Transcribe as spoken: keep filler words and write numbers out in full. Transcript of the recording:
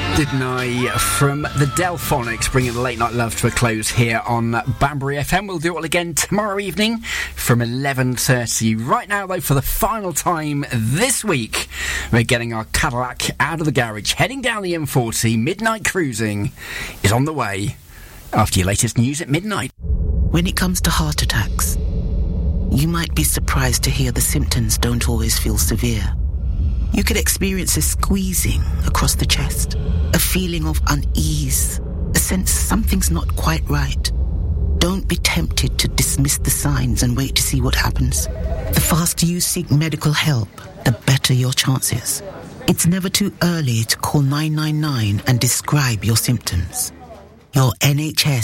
Didn't I? From the Delphonics, bringing the Late Night Love to a close here on Banbury F M. We'll do it all again tomorrow evening from eleven thirty. Right now, though, for the final time this week, we're getting our Cadillac out of the garage, heading down the M forty. Midnight cruising is on the way after your latest news at midnight. When it comes to heart attacks, you might be surprised to hear the symptoms don't always feel severe. You could experience a squeezing across the chest, a feeling of unease, a sense something's not quite right. Don't be tempted to dismiss the signs and wait to see what happens. The faster you seek medical help, the better your chances. It's never too early to call nine nine nine and describe your symptoms. Your N H S